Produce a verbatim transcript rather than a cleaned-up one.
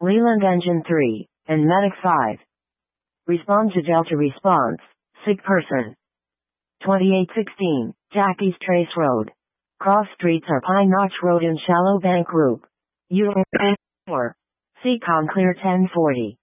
Leland Engine three, and Medic five. Respond to Delta response, sick person. twenty-eight sixteen, Jackie's Trace Road. Cross streets are Pine Notch Road and Shallow Bank Group. U four. Seacon clear ten forty.